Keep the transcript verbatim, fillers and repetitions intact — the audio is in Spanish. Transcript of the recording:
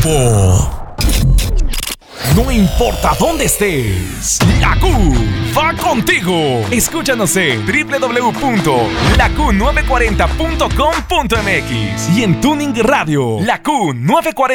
tiempo. No importa dónde estés, la Q va contigo. Escúchanos en doble u doble u doble u punto la q nueve cuarenta punto com punto m x y en Tuning Radio, la Q novecientos cuarenta.